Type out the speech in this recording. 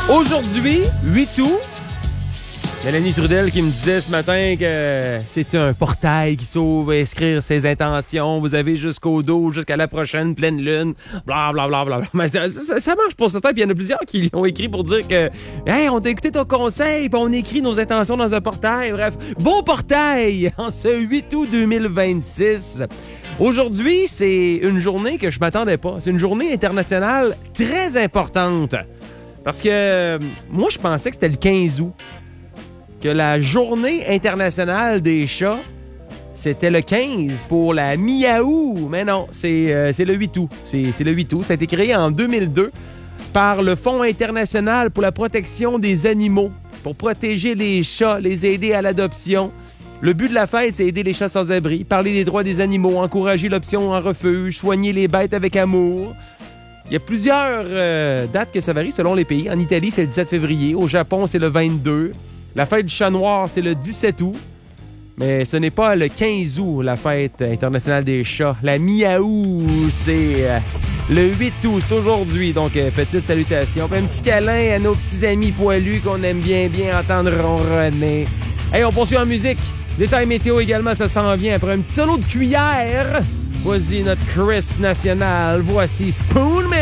Aujourd'hui, 8 août, Mélanie Trudel qui me disait ce matin que c'est un portail qui s'ouvre à inscrire ses intentions. Vous avez jusqu'au 12, jusqu'à la prochaine pleine lune, bla bla bla bla. Mais ça marche pour certains, puis il y en a plusieurs qui l'ont écrit pour dire que hey, on t'a écouté ton conseil, puis on écrit nos intentions dans un portail. Bref, bon portail en ce 8 août 2026. Aujourd'hui, c'est une journée que je m'attendais pas. C'est une journée internationale très importante. Parce que moi, je pensais que c'était le 15 août. Que la journée internationale des chats, c'était le 15 pour la miaou. Mais non, c'est le 8 août. C'est le 8 août. Ça a été créé en 2002 par le Fonds international pour la protection des animaux, pour protéger les chats, les aider à l'adoption. Le but de la fête, c'est aider les chats sans abri, parler des droits des animaux, encourager l'option en refuge, soigner les bêtes avec amour. Il y a plusieurs dates que ça varie selon les pays. En Italie, c'est le 17 février. Au Japon, c'est le 22. La fête du chat noir, c'est le 17 août. Mais ce n'est pas le 15 août, la fête internationale des chats. La miaou, c'est le 8 août, c'est aujourd'hui. Donc, petite salutation. Puis un petit câlin à nos petits amis poilus qu'on aime bien entendre ronronner. Hey, on poursuit en musique. Détail météo également, ça s'en vient. Après un petit solo de cuillère, voici notre Chris national. Voici Spoon